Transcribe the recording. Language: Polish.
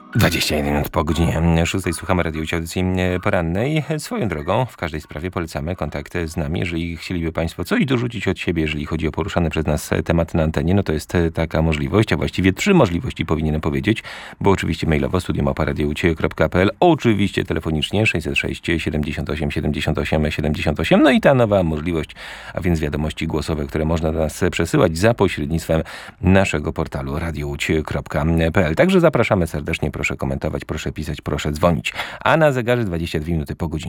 21 minut po godzinie 6 słuchamy Radio Łódź, audycji porannej. Swoją drogą, w każdej sprawie polecamy kontakt z nami. Jeżeli chcieliby Państwo coś dorzucić od siebie, jeżeli chodzi o poruszane przez nas tematy na antenie, no to jest taka możliwość, a właściwie 3 możliwości powinienem powiedzieć, bo oczywiście mailowo studio@radiowódź.pl, oczywiście telefonicznie 606 78 78 78, no i ta nowa możliwość, a więc wiadomości głosowe, które można do nas przesyłać za pośrednictwem naszego portalu radiowódź.pl. Także zapraszamy serdecznie. Proszę komentować, proszę pisać, proszę dzwonić. A na zegarze 22 minuty po godzinie